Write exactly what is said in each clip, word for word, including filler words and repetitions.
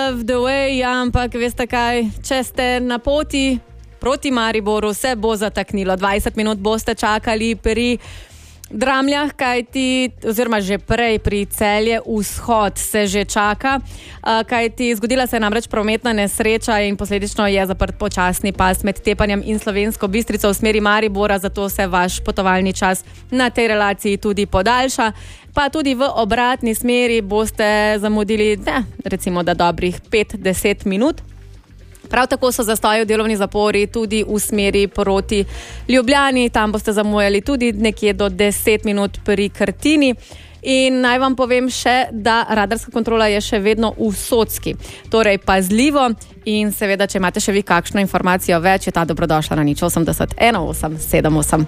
love the way, ampak veste kaj, če ste na poti proti Mariboru, se bo zataknilo. dvajset minut boste čakali pri Dramljah, kajti, oziroma že prej pri Celje vzhod se že čaka, kajti zgodila se je namreč prometna nesreča in posledično je zaprt počasni pas med Tepanjem in Slovensko Bistrico v smeri Maribora, zato se vaš potovalni čas na tej relaciji tudi podaljša. Pa tudi v obratni smeri boste zamudili, ne, recimo da dobrih pet do deset minut. Prav tako so zastoji v delovni zapori tudi v smeri proti Ljubljani, tam boste zamujali tudi nekje do deset minut pri Krtini. In naj vam povem še, da radarska kontrola je še vedno v Socki. Torej pazljivo in seveda, če imate še vi kakšno informacijo več, je ta dobrodošla na nič osemdeset ena osem sedem osem.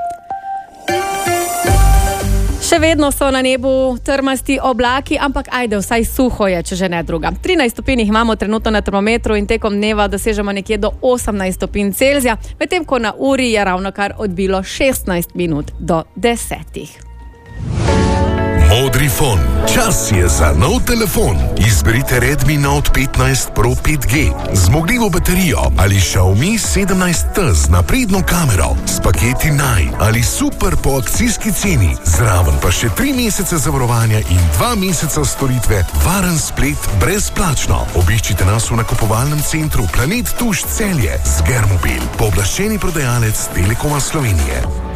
Še vedno so na nebu trmasti oblaki, ampak ajde, vsaj suho je, če že ne druga. trinajst stopinj imamo trenutno na termometru in tekom dneva dosežemo nekje do osemnajst stopinj Celzija, medtem ko na uri je ravnokar odbilo šestnajst minut do desetih. Modri fon. Čas je za nov telefon. Izberite Redmi Note petnajst Pro pet G. Zmogljivo baterijo ali Xiaomi sedemnajst T z napredno kamero, s paketi Naj ali Super po akcijski ceni. Zraven pa še tri mesece zavarovanja in dva meseca storitve varen splet brezplačno. Obiščite nas v nakupovalnem centru Planet Tuš Celje z Germobil, pooblaščeni prodajalec Telekoma Slovenije.